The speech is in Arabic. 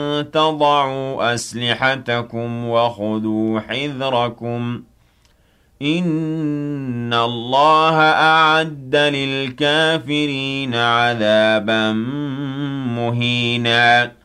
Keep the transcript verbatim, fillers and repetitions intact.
تضعوا أسلحتكم وخذوا حذركم إن الله أعد للكافرين عذابا مهينا